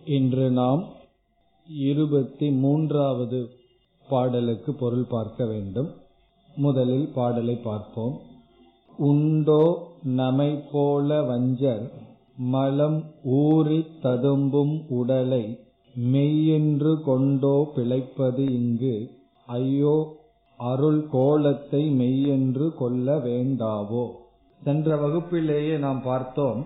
இன்று நாம் 23வது பாடலுக்கு பொருள் பார்க்க வேண்டும். முதலில் பாடலை பார்ப்போம். உண்டோ நமை போல வஞ்சர் மலம் ஊறித் ததும்பும் உடலை மெய்யென்று கொண்டோ பிழைப்பது இங்கு ஐயோ அருள் கோலத்தை மெய்யென்று கொள்ள வேண்டாவோ. சென்ற வகுப்பிலேயே நாம் பார்த்தோம்.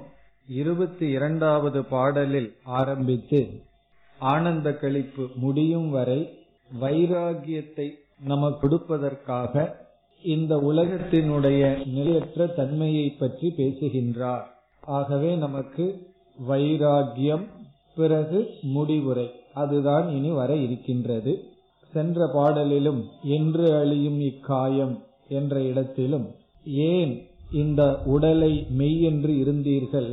22வது பாடலில் ஆரம்பித்து ஆனந்த களிப்பு முடியும் வரை வைராகியத்தை நமக்கு கொடுப்பதற்காக இந்த உலகத்தினுடைய நிலையற்ற தன்மையை பற்றி பேசுகின்றார். ஆகவே நமக்கு வைராகியம், பிறகு முடிவுரை, அதுதான் இனி வர இருக்கின்றது. சென்ற பாடலிலும் என்று அழியும் இக்காயம் என்ற இடத்திலும் ஏன் இந்த உடலை மெய் என்று இருந்தீர்கள்,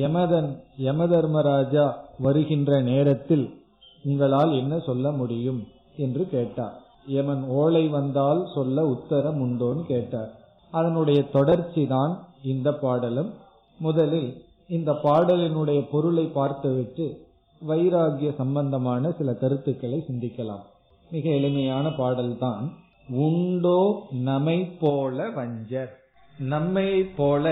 யமதர்மராஜா வருகின்ற நேரத்தில் உங்களால் என்ன சொல்ல முடியும் என்று கேட்டார். யமன் ஓலை வந்தால் சொல்ல உத்தரம் உண்டோன்னு கேட்டார். அதனுடைய தொடர்ச்சி தான் இந்த பாடலும். முதலில் இந்த பாடலினுடைய பொருளை பார்த்துவிட்டு வைராகிய சம்பந்தமான சில கருத்துக்களை சிந்திக்கலாம். மிக எளிமையான பாடல்தான். உண்டோ நமை போல வஞ்சர், நம்மை போல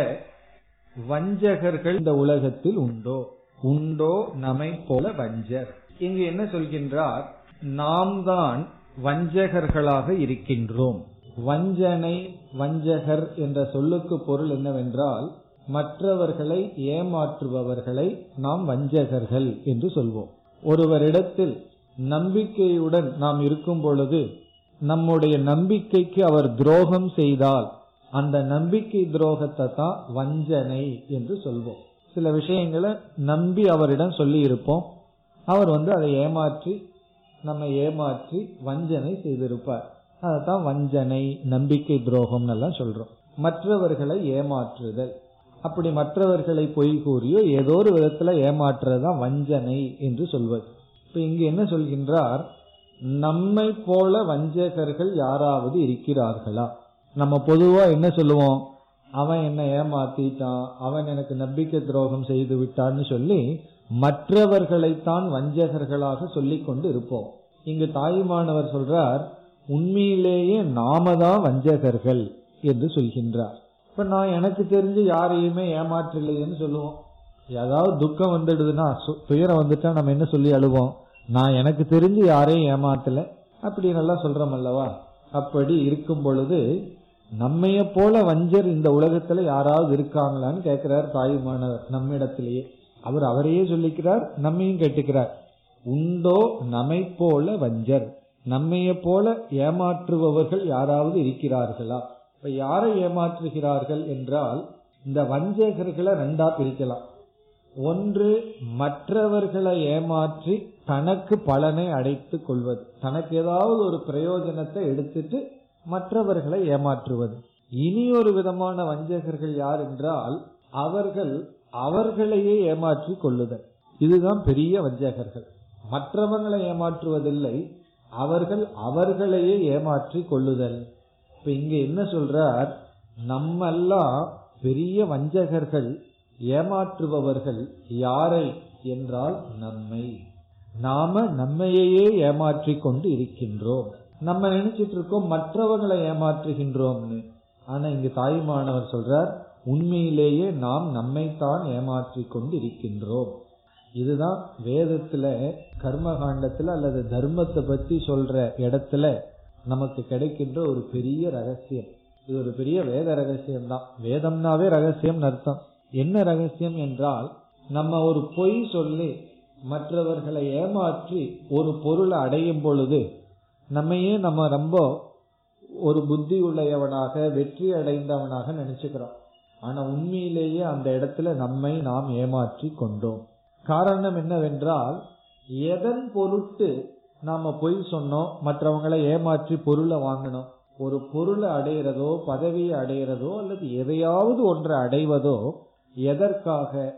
வஞ்சகர்கள் இந்த உலகத்தில் உண்டோ? உண்டோ நமை போல வஞ்சர். இங்கு என்ன சொல்கின்றார்? நாம் தான் வஞ்சகர்களாக இருக்கின்றோம். வஞ்சனை, வஞ்சகர் என்ற சொல்லுக்கு பொருள் என்னவென்றால், மற்றவர்களை ஏமாற்றுபவர்களை நாம் வஞ்சகர்கள் என்று சொல்வோம். ஒருவரிடத்தில் நம்பிக்கையுடன் நாம் இருக்கும் பொழுது நம்முடைய நம்பிக்கைக்கு அவர் துரோகம் செய்தால் அந்த நம்பிக்கை துரோகத்தை தான் வஞ்சனை என்று சொல்வோம். சில விஷயங்களை நம்பி அவரிடம் சொல்லி இருப்போம், அவர் அதை ஏமாற்றி நம்ம ஏமாற்றி வஞ்சனை செய்திருப்பார். அதைத்தான் வஞ்சனை, நம்பிக்கை துரோகம் எல்லாம் சொல்றோம். மற்றவர்களை ஏமாற்றுதல், அப்படி மற்றவர்களை பொய் கூறியோ ஏதோ ஒரு விதத்துல ஏமாற்றுறதுதான் வஞ்சனை என்று சொல்வது. இப்ப இங்கு என்ன சொல்கின்றார்? நம்மை போல வஞ்சகர்கள் யாராவது இருக்கிறார்களா? நம்ம பொதுவா என்ன சொல்லுவோம்? அவன் என்ன ஏமாத்திட்டான், அவன் எனக்கு நம்பிக்கை துரோகம் செய்து விட்டான்னு சொல்லி மற்றவர்களைத்தான் வஞ்சகர்களாக சொல்லிக் கொண்டு இருப்போம். இங்கு தாயுமானவர் சொல்றார், உண்மையிலேயே நாம தான் வஞ்சகர்கள் என்று சொல்கின்றார். இப்ப நான் எனக்கு தெரிஞ்சு யாரையுமே ஏமாற்றலைன்னு சொல்லுவோம். ஏதாவது துக்கம் வந்துடுதுன்னா, துயரம் வந்துட்டா நம்ம என்ன சொல்லி அழுவோம்? நான் எனக்கு தெரிஞ்சு யாரையும் ஏமாத்தல அப்படின்னு எல்லாம் சொல்றோம் அல்லவா? அப்படி இருக்கும் பொழுது நம்மைய போல வஞ்சர் இந்த உலகத்துல யாராவது இருக்காங்களான்னு கேட்கிறார் தாயுமானவர் நம்மிடத்திலேயே. அவர் அவரையே சொல்லிக்கிறார், நம்மையும் கேட்டுக்கிறார். உண்டோ நம்மை போல வஞ்சர், நம்மைய போல ஏமாற்றுபவர்கள் யாராவது இருக்கிறார்களா? இப்ப யாரை ஏமாற்றுகிறார்கள் என்றால், இந்த வஞ்சகர்களை ரெண்டா பிரிக்கலாம். ஒன்று, மற்றவர்களை ஏமாற்றி தனக்கு பலனை அடைத்துக் கொள்வது, தனக்கு ஏதாவது ஒரு பிரயோஜனத்தை எடுத்துட்டு மற்றவர்களை ஏமாற்றுவது. இனி ஒரு விதமான வஞ்சகர்கள் யார் என்றால், அவர்கள் அவர்களையே ஏமாற்றி கொள்ளுதல். இதுதான் பெரிய வஞ்சகர்கள். மற்றவர்களை ஏமாற்றுவதில்லை, அவர்கள் அவர்களையே ஏமாற்றி கொள்ளுதல். இப்ப இங்க என்ன சொல்றார்? நம்மெல்லாம் பெரிய வஞ்சகர்கள், ஏமாற்றுபவர்கள் யாரை என்றால் நம்மை. நாம நம்மையே ஏமாற்றி கொண்டு இருக்கின்றோம். நம்ம நினைச்சிட்டு இருக்கோம் மற்றவர்களை ஏமாற்றுகின்றோம்னு. ஆனா இங்கு தாயுமானவர் சொல்றார், உண்மையிலேயே நாம் நம்மைத்தான் ஏமாற்றி கொண்டு இருக்கின்றோம். இதுதான் வேதத்துல கர்மகாண்டத்துல அல்லது தர்மத்தை பத்தி சொல்ற இடத்துல நமக்கு கிடைக்கின்ற ஒரு பெரிய ரகசியம். இது ஒரு பெரிய வேத ரகசியம் தான். வேதம்னாவே ரகசியம் அர்த்தம். என்ன ரகசியம் என்றால், நம்ம ஒரு பொய் சொல்லி மற்றவர்களை ஏமாற்றி ஒரு பொருளை அடையும் பொழுது நம்ம ரொம்ப ஒரு புத்தி உள்ளவனாக, வெற்றி அடைந்தவனாக நினைச்சுக்கிறோம். ஆனா உண்மையிலேயே அந்த இடத்துல நம்மை நாம் ஏமாற்றி கொண்டோம். காரணம் என்னவென்றால், எதன் பொருட்டு நாம பொய் சொன்னோம், மற்றவங்களை ஏமாற்றி பொருளை வாங்கணும்? ஒரு பொருளை அடைகிறதோ, பதவியை அடைகிறதோ, அல்லது எதையாவது ஒன்றை அடைவதோ எதற்காக?